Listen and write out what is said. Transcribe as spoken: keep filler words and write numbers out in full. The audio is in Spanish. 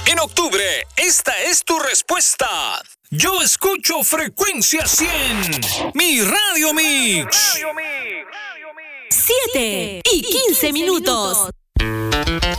En octubre, esta es tu respuesta. Yo escucho Frecuencia cien, mi Radio Mix. siete y quince minutos.